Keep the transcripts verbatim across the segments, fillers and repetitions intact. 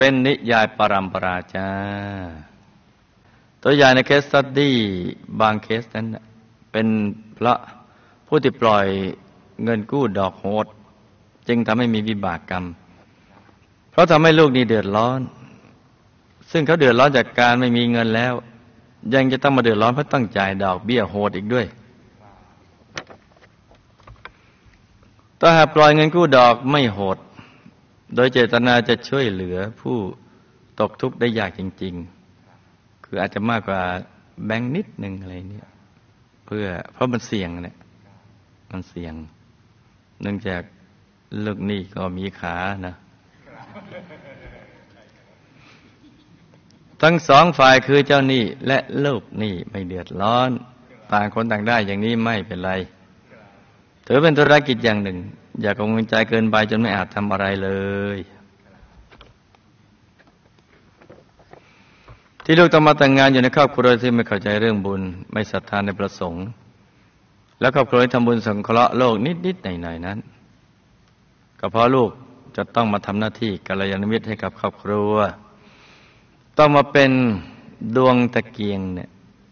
เป็นนิยายปรัมปราจ้าตัวอย่างในเคสสตัดดี้บางเคสนั้นเป็นเพราะผู้ที่ปล่อยเงินกู้ดอกโหดจึงทำให้มีวิบากกรรมเพราะทำให้ลูกนี่เดือดร้อนซึ่งเขาเดือดร้อนจากการไม่มีเงินแล้วยังจะต้องมาเดือดร้อนเพราะต้องจ่ายดอกเบี้ยโหดอีกด้วยถ้าหากปล่อยเงินกู้ดอกไม่โหดโดยเจตนาจะช่วยเหลือผู้ตกทุกข์ได้ยากจริงๆคืออาจจะมากกว่าแบงค์นิดนึงอะไรเนี่ยเพื่อเพราะมันเสี่ยงเนี่ยมันเสี่ยงเนื่องจากลูกหนี้ก็มีขานะทั้งสองฝ่ายคือเจ้าหนี้และลูกหนี้ไม่เดือดร้อนต่างคนต่างได้อย่างนี้ไม่เป็นไรถือเป็นธุรกิจอย่างหนึ่งอย่ากังวลใจเกินไปจนไม่อาจทำอะไรเลยที่ลูกต้องมาแต่งงานอยู่ในครอบครัวที่ไม่เข้าใจเรื่องบุญไม่ศรัทธาในประสงค์แล้วครอบครัวที่ทำบุญสงเคราะห์โลกนิดๆหน่อยๆนั้นก็เพราะลูกจะต้องมาทำหน้าที่กัลยาณมิตรให้กับครอบครัวต้องมาเป็นดวงตะเกียงเนี่ย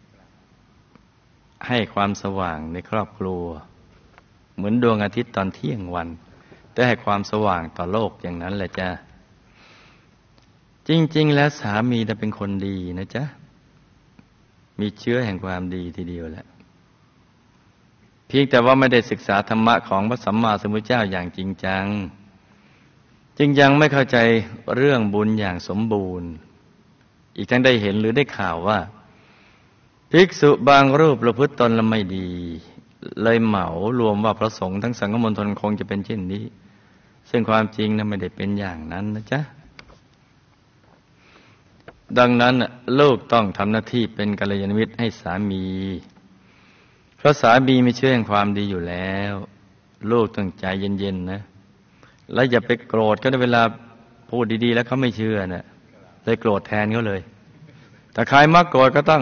ให้ความสว่างในครอบครัวเหมือนดวงอาทิตย์ตอนเที่ยงวันได้ให้ความสว่างต่อโลกอย่างนั้นแหละจ้ะจริงๆแล้วสามีจะเป็นคนดีนะจ๊ะมีเชื้อแห่งความดีทีเดียวแหละเพียงแต่ว่าไม่ได้ศึกษาธรรมะของพระสัมมาสัมพุทธเจ้าอย่างจริงจังจึงยังไม่เข้าใจเรื่องบุญอย่างสมบูรณ์อีกทั้งได้เห็นหรือได้ข่าวว่าภิกษุบางรูปประพฤติตนละไม่ดีเลยเหมารวมว่าพระสงฆ์ทั้งสังฆมณฑลคงจะเป็นเช่นนี้ซึ่งความจริงนะไม่ได้เป็นอย่างนั้นนะจ๊ะดังนั้นลูกต้องทำหน้าที่เป็นกัลยาณมิตรให้สามีเพราะสามีมีเชื่อแห่งความดีอยู่แล้วลูกต้องใจเย็นๆนะแล้วอย่าไปโกรธเขาในเวลาพูดดีๆแล้วเขาไม่เชื่อนะเลยโกรธแทนเขาเลยแต่ใครมักโกรธก็ต้อง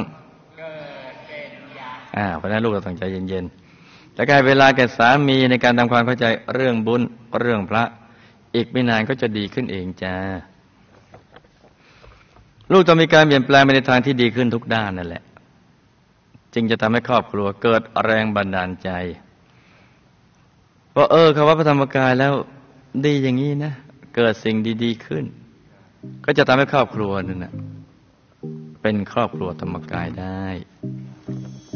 อ่าเพราะนั้นลูกต้องใจเย็นๆและการเวลาแก่สามีในการทำความเข้าใจเรื่องบุญเรื่องพระอีกไม่นานก็จะดีขึ้นเองจ้าลูกต้องมีการเปลี่ยนแปลงไปในทางที่ดีขึ้นทุกด้านนั่นแหละจึงจะทำให้ครอบครัวเกิดแรงบันดาลใจว่าเออคำว่าพระธรรมกายแล้วดีอย่างนี้นะเกิดสิ่งดีๆขึ้นก็จะทำให้ครอบครัวนั่นนะเป็นครอบครัวธรรมกายได้